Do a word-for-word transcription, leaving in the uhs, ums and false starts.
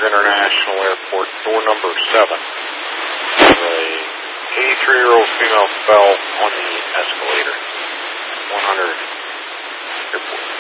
International Airport, door number seven. A eighty-three-year-old female fell on the escalator. one hundred Airport.